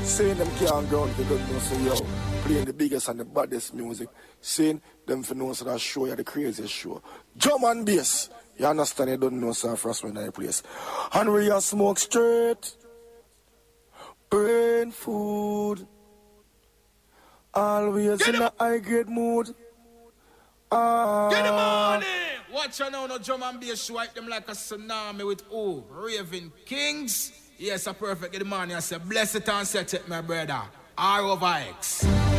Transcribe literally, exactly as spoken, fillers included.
Saying them can't go out, they don't know, so yo, playing the biggest and the baddest music. Saying them for know, so that show you the craziest show. Drum and bass. You understand, you don't know, so first when I place. And we are smoke straight. Brain food. Always in a high grade mood. Ah. Get the money! Watch out now, no drum and bass, swipe them like a tsunami with who? Raven Kings? Yes, a perfect. Get the money. I say, bless it and set it, my brother. R over X.